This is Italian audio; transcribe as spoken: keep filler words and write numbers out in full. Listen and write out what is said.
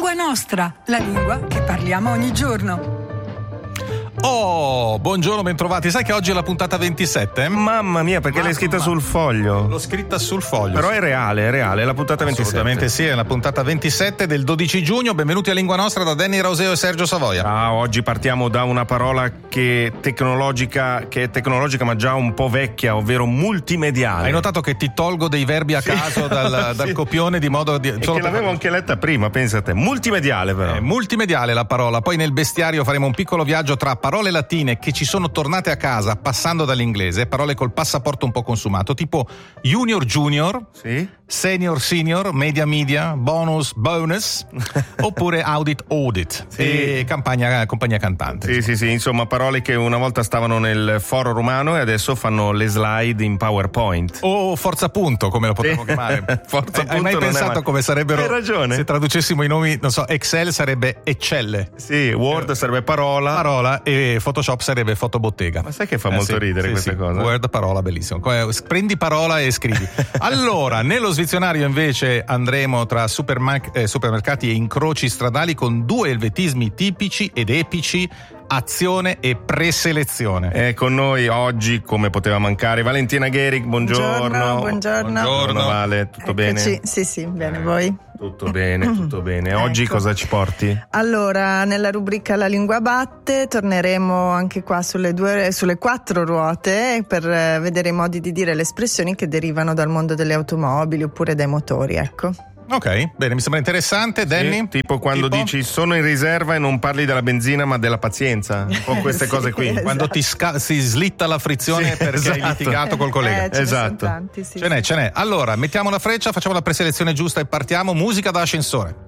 Lingua Nostra, la lingua che parliamo ogni giorno. Oh, buongiorno, bentrovati. Sai che oggi è la puntata ventisette? Mamma mia, perché Mamma. l'hai scritta sul foglio? L'ho scritta sul foglio. Però sì. è reale, è reale, è la puntata ventisette. Assolutamente sì, è la puntata ventisette del dodici giugno. Benvenuti a Lingua Nostra da Danny Rauseo e Sergio Savoia. Ah, oggi partiamo da una parola che è tecnologica, che è tecnologica ma già un po' vecchia, ovvero multimediale. Hai notato che ti tolgo dei verbi a Sì. caso dal, dal Sì. copione di modo di... E solo che per- l'avevo anche letta prima, pensa a te. Multimediale però. È multimediale la parola. Poi nel bestiario faremo un piccolo viaggio tra parole latine che ci sono tornate a casa passando dall'inglese, parole col passaporto un po' consumato, tipo junior junior, Sì? senior senior, media media, bonus bonus, oppure audit audit, Sì. e campagna, compagnia cantante. Sì, sì, sì, insomma parole che una volta stavano nel foro romano e adesso fanno le slide in PowerPoint. O forza punto, come lo potremmo Sì. chiamare. Forza Hai- Hai punto mai non è pensato male. come sarebbero? Hai ragione. Se traducessimo i nomi, non so, Excel sarebbe Eccelle, Sì, Word sarebbe parola. parola, e Photoshop sarebbe fotobottega. Ma sai che fa Eh, molto sì, ridere sì, questa sì. cosa? Word, parola, bellissimo. Come- Prendi parola e scrivi. Allora, nello svizionario invece andremo tra supermarc- eh, supermercati e incroci stradali con due elvetismi tipici ed epici: azione e preselezione. È con noi oggi, come poteva mancare, Valentina Gheric, buongiorno. Buongiorno, buongiorno. Buongiorno Vale, tutto Eccoci. bene? Sì, sì, bene, voi? Tutto bene, tutto bene. Oggi Ecco. cosa ci porti? Allora, nella rubrica La lingua batte torneremo anche qua sulle due, sulle quattro ruote per eh, vedere i modi di dire le espressioni che derivano dal mondo delle automobili oppure dai motori, ecco. Ok, bene, mi sembra interessante. Danny? Sì, tipo quando Tipo? dici sono in riserva e non parli della benzina ma della pazienza, un po' queste Sì, cose qui. esatto. Quando ti sca- si slitta la frizione Sì, perché hai esatto. litigato col collega. Eh, ce ne Esatto. sono tanti, sì, Ce n'è, sì. ce n'è. Allora, mettiamo la freccia, facciamo la preselezione giusta e partiamo. Musica da ascensore.